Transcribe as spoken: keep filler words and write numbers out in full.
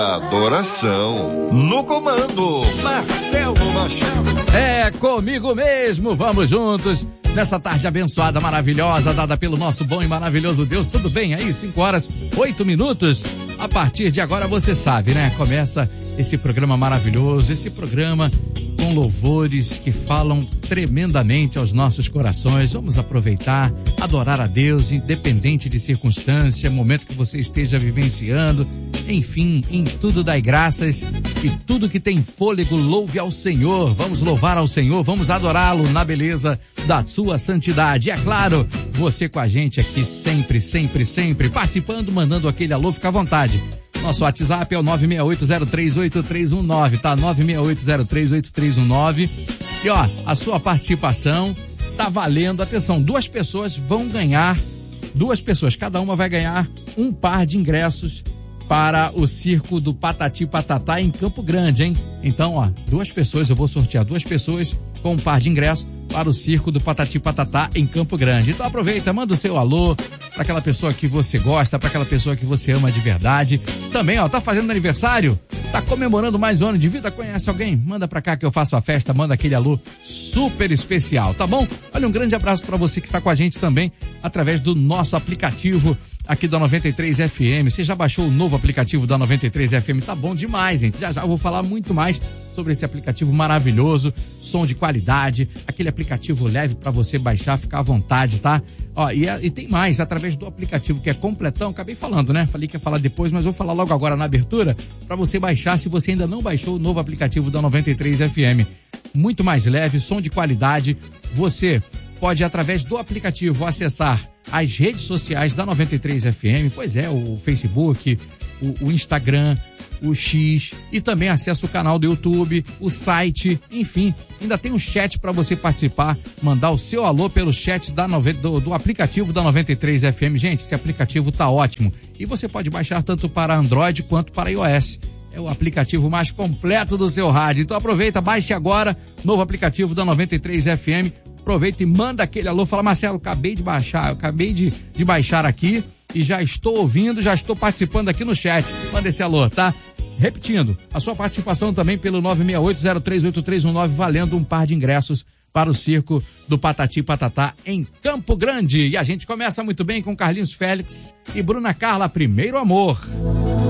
Adoração. No comando, Marcelo Machado. É comigo mesmo, vamos juntos nessa tarde abençoada, maravilhosa, dada pelo nosso bom e maravilhoso Deus. Tudo bem aí? cinco horas, oito minutos. A partir de agora você sabe, né? Começa esse programa maravilhoso, esse programa com louvores que falam tremendamente aos nossos corações. Vamos aproveitar, adorar a Deus, independente de circunstância, momento que você esteja vivenciando. Enfim, em tudo dai graças e tudo que tem fôlego louve ao Senhor. Vamos louvar ao Senhor, vamos adorá-lo na beleza da sua santidade. E é claro, você com a gente aqui sempre, sempre, sempre participando, mandando aquele alô, fica à vontade. Nosso WhatsApp é o nove seis oito zero três oito três um nove, tá? nove seis oito zero três oito três um nove. E ó, a sua participação tá valendo. Atenção, duas pessoas vão ganhar, duas pessoas, cada uma vai ganhar um par de ingressos para o circo do Patati Patatá em Campo Grande, hein? Então, ó, duas pessoas, eu vou sortear duas pessoas com um par de ingressos para o circo do Patati Patatá em Campo Grande. Então aproveita, manda o seu alô para aquela pessoa que você gosta, para aquela pessoa que você ama de verdade. Também, ó, tá fazendo aniversário, tá comemorando mais um ano de vida, conhece alguém? Manda pra cá que eu faço a festa, manda aquele alô super especial, tá bom? Olha, um grande abraço para você que está com a gente também através do nosso aplicativo aqui da noventa e três F M. Você já baixou o novo aplicativo da noventa e três F M? Tá bom demais, gente. Já já eu vou falar muito mais sobre esse aplicativo maravilhoso, som de qualidade, aquele aplicativo leve para você baixar, ficar à vontade, tá? Ó, e, e tem mais, através do aplicativo que é completão, acabei falando, né? Falei que ia falar depois, mas vou falar logo agora na abertura, para você baixar, se você ainda não baixou o novo aplicativo da noventa e três F M. Muito mais leve, som de qualidade. Você pode, através do aplicativo, acessar as redes sociais da noventa e três F M, pois é, o Facebook, o, o Instagram, o X, e também acessa o canal do YouTube, o site, enfim, ainda tem um chat para você participar, mandar o seu alô pelo chat da nove, do, do aplicativo da noventa e três F M. Gente, esse aplicativo tá ótimo e você pode baixar tanto para Android quanto para iOS. É o aplicativo mais completo do seu rádio. Então aproveita, baixe agora, novo aplicativo da noventa e três F M. Aproveita e manda aquele alô, fala: Marcelo, acabei de baixar, eu acabei de, de baixar aqui e já estou ouvindo, já estou participando aqui no chat. Manda esse alô, tá? Repetindo, a sua participação também pelo nove seis oito zero três oito três um nove, valendo um par de ingressos para o circo do Patati Patatá em Campo Grande. E a gente começa muito bem com Carlinhos Félix e Bruna Carla, Primeiro Amor.